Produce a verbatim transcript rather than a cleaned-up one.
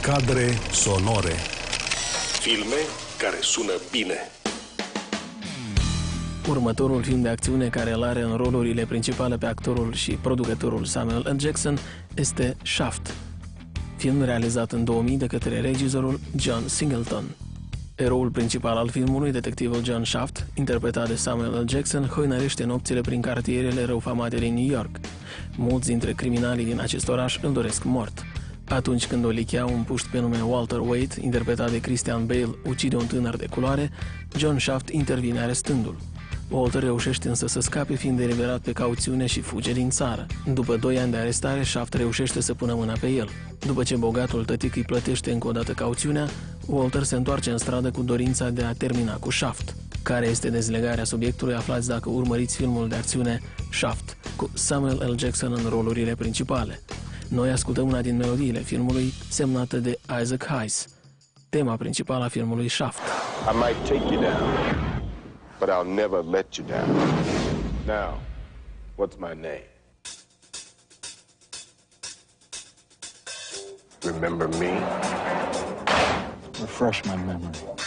Cadre sonore. Filme care sună bine. Următorul film de acțiune care îl are în rolurile principale pe actorul și producătorul Samuel L. Jackson este Shaft, film realizat în două mii de către regizorul John Singleton. Eroul principal al filmului, detectivul John Shaft, interpretat de Samuel L. Jackson, hoinărește nopțile prin cartierele răufamate din New York. Mulți dintre criminalii din acest oraș îl doresc mort. Atunci când o lichea un puști pe nume Walter Wade, interpretat de Christian Bale, ucide un tânăr de culoare, John Shaft intervine arestându-l. Walter reușește însă să scape, fiind eliberat pe cauțiune și fuge din țară. După doi ani de arestare, Shaft reușește să pună mâna pe el. După ce bogatul tătic îi plătește încă o dată cauțiunea, Walter se întoarce în stradă cu dorința de a termina cu Shaft. Care este dezlegarea subiectului, aflați dacă urmăriți filmul de acțiune Shaft, cu Samuel L. Jackson în rolurile principale. Noi ascultăm una din melodiile filmului, semnată de Isaac Hayes, tema principală a filmului Shaft. I might take you down, but I'll never let you down. Now, what's my name? Remember me? Refresh my memory.